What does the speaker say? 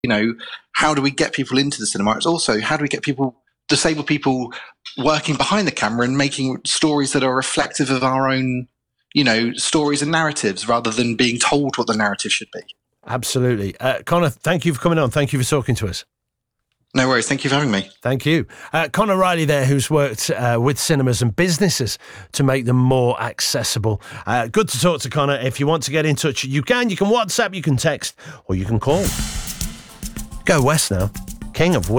how do we get people into the cinema? It's also, how do we get disabled people working behind the camera and making stories that are reflective of our own, stories and narratives, rather than being told what the narrative should be. Absolutely. Conor, thank you for coming on. Thank you for talking to us. No worries. Thank you for having me. Thank you. Conor Riley there, who's worked with cinemas and businesses to make them more accessible. Good to talk to Conor. If you want to get in touch, you can. You can WhatsApp, you can text, or you can call. Go West now. King of